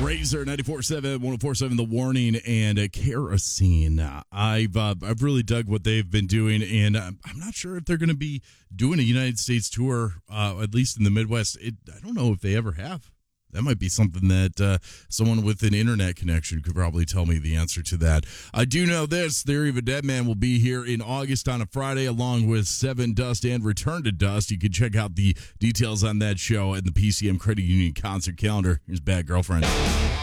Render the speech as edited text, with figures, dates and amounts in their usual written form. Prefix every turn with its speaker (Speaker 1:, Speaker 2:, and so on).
Speaker 1: Razor 94.7, 104.7 The Warning, and Kerosene. I've really dug what they've been doing, and I'm not sure if they're going to be doing a United States tour, at least in the Midwest. I don't know if they ever have. That might be something that someone with an internet connection could probably tell me the answer to that. I do know this. Theory of a Dead Man will be here in August on a Friday, along with Seven Dust and Return to Dust. You can check out the details on that show at the PCM Credit Union concert calendar. Here's Bad Girlfriend.